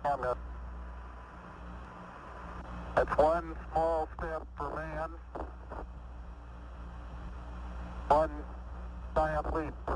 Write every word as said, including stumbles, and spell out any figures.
comment. It's one small step for man, one giant leap